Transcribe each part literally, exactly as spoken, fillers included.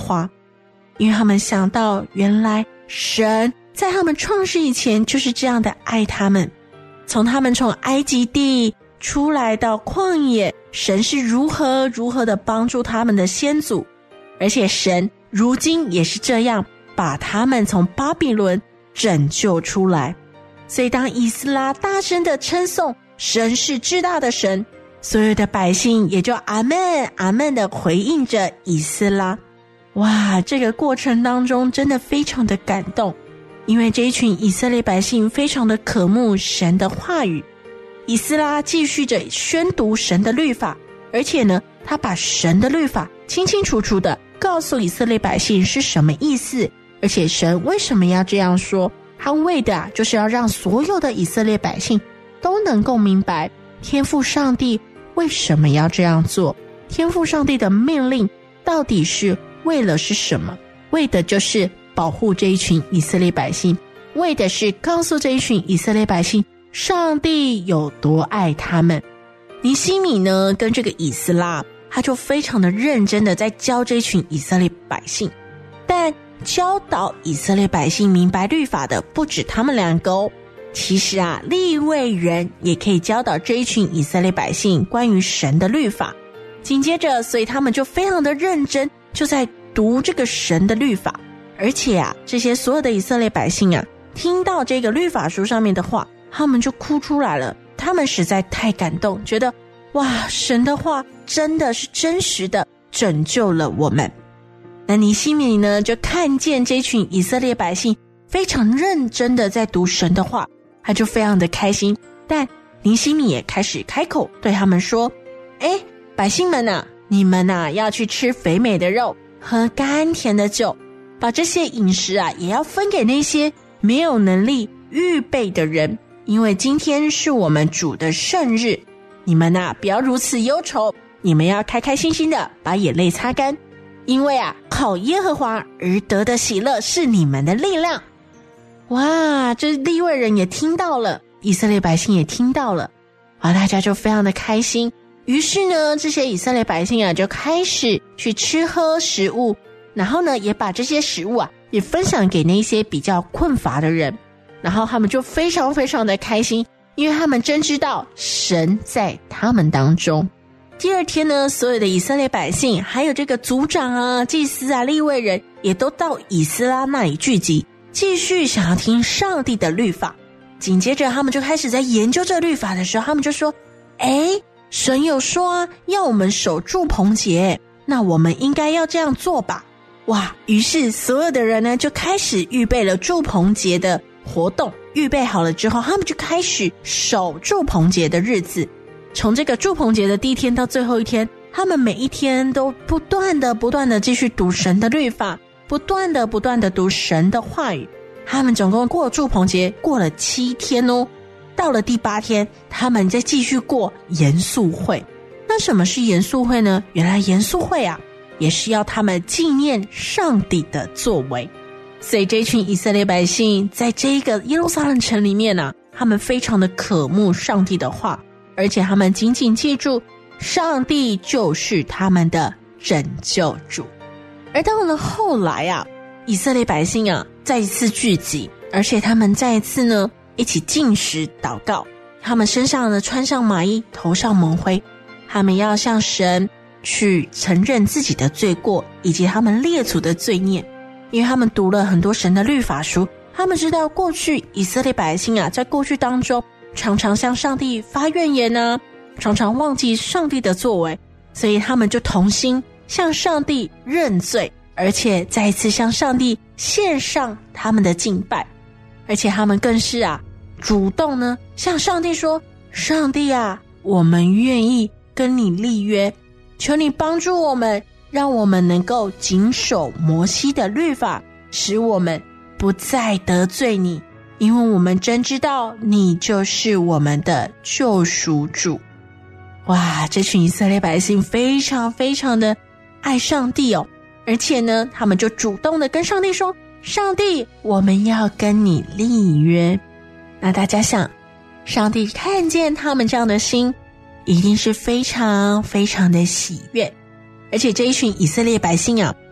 华，因为他们想到原来神在他们创世以前就是这样的爱他们，从他们从埃及地出来到旷野，神是如何如何的帮助他们的先祖，而且神如今也是这样把他们从巴比伦拯救出来。所以当以斯拉大声的称颂神是至大的神，所有的百姓也就阿们阿们的回应着以斯拉。哇，这个过程当中真的非常的感动，因为这一群以色列百姓非常的渴慕神的话语。以斯拉继续着宣读神的律法，而且呢，他把神的律法清清楚楚的告诉以色列百姓是什么意思，而且神为什么要这样说，他为的啊，就是要让所有的以色列百姓都能够明白天父上帝为什么要这样做，天父上帝的命令到底是为了是什么，为的就是保护这一群以色列百姓，为的是告诉这一群以色列百姓上帝有多爱他们。尼希米呢跟这个以斯拉，他就非常的认真的在教这一群以色列百姓，但教导以色列百姓明白律法的不止他们两个哦，其实啊，利未人也可以教导这一群以色列百姓关于神的律法。紧接着，所以他们就非常的认真，就在读这个神的律法。而且啊，这些所有的以色列百姓啊，听到这个律法书上面的话，他们就哭出来了。他们实在太感动，觉得哇，神的话真的是真实的拯救了我们。那尼希米呢，就看见这群以色列百姓非常认真的在读神的话，他就非常的开心。但尼希米也开始开口对他们说，诶，百姓们啊，你们啊要去吃肥美的肉，喝甘甜的酒，把这些饮食啊也要分给那些没有能力预备的人，因为今天是我们主的圣日。你们啊不要如此忧愁，你们要开开心心的把眼泪擦干，因为啊靠耶和华而得的喜乐是你们的力量。哇，这利未人也听到了，以色列百姓也听到了，哇，大家就非常的开心。于是呢，这些以色列百姓啊就开始去吃喝食物，然后呢也把这些食物啊也分享给那些比较困乏的人，然后他们就非常非常的开心，因为他们真知道神在他们当中。第二天呢，所有的以色列百姓还有这个族长啊、祭司啊、利未人也都到以斯拉那里聚集，继续想要听上帝的律法。紧接着他们就开始在研究这律法的时候，他们就说，诶，神有说啊，要我们守住棚节，那我们应该要这样做吧。哇，于是所有的人呢就开始预备了住棚节的活动，预备好了之后，他们就开始守住棚节的日子。从这个住棚节的第一天到最后一天，他们每一天都不断的不断的继续读神的律法，不断的不断的读神的话语。他们总共过住棚节过了七天哦，到了第八天，他们再继续过严肃会。那什么是严肃会呢？原来严肃会啊，也是要他们纪念上帝的作为。所以这群以色列百姓在这一个耶路撒冷城里面啊，他们非常的渴慕上帝的话，而且他们紧紧记住上帝就是他们的拯救主。而到了后来啊，以色列百姓啊再一次聚集，而且他们再一次呢一起禁食祷告，他们身上呢穿上麻衣，头上蒙灰，他们要向神去承认自己的罪过以及他们列祖的罪孽。因为他们读了很多神的律法书，他们知道过去以色列百姓啊在过去当中常常向上帝发怨言啊，常常忘记上帝的作为，所以他们就同心向上帝认罪，而且再一次向上帝献上他们的敬拜。而且他们更是啊主动呢向上帝说，上帝啊，我们愿意跟你立约，求你帮助我们，让我们能够谨守摩西的律法，使我们不再得罪你，因为我们真知道你就是我们的救赎主。哇，这群以色列百姓非常非常的爱上帝哦，而且呢他们就主动的跟上帝说，上帝，我们要跟你立约。那大家想，上帝看见他们这样的心，一定是非常非常的喜悦。而且这一群以色列百姓啊，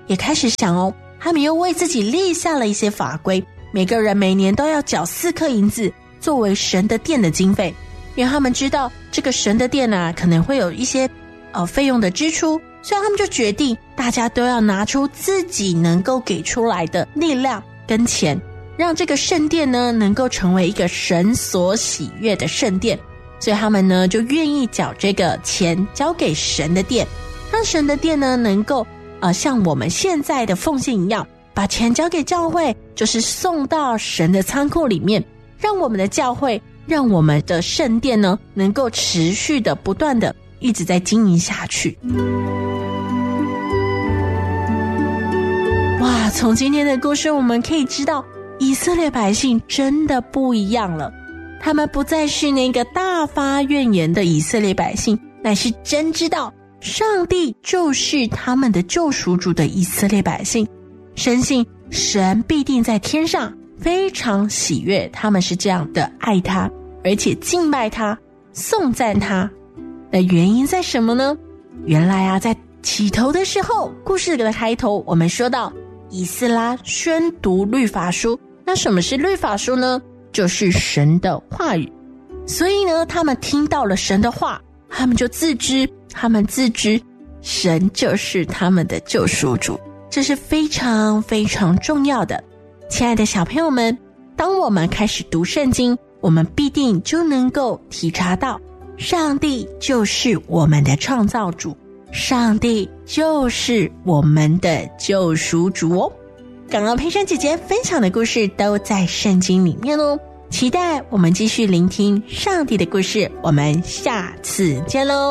也开始想哦，他们又为自己立下了一些法规，每个人每年都要缴四颗银子作为神的殿的经费，因为他们知道这个神的殿啊，可能会有一些呃费用的支出，所以他们就决定大家都要拿出自己能够给出来的力量跟钱，让这个圣殿呢能够成为一个神所喜悦的圣殿。所以他们呢就愿意缴这个钱交给神的殿，让神的殿呢能够呃像我们现在的奉献一样，把钱交给教会，就是送到神的仓库里面，让我们的教会，让我们的圣殿呢能够持续的不断的一直在经营下去。哇，从今天的故事我们可以知道，以色列百姓真的不一样了，他们不再是那个大发怨言的以色列百姓，乃是真知道上帝就是他们的救赎主的以色列百姓，深信神必定在天上非常喜悦他们是这样的爱他，而且敬拜他，颂赞他。那原因在什么呢？原来啊，在起头的时候，故事的开头我们说到以斯拉宣读律法书。那什么是律法书呢？就是神的话语。所以呢，他们听到了神的话，他们就自知，他们自知神就是他们的救赎主，这是非常非常重要的。亲爱的小朋友们，当我们开始读圣经，我们必定就能够体察到上帝就是我们的创造主，上帝就是我们的救赎主哦。刚刚佩珊姐姐分享的故事都在圣经里面哦，期待我们继续聆听上帝的故事，我们下次见喽。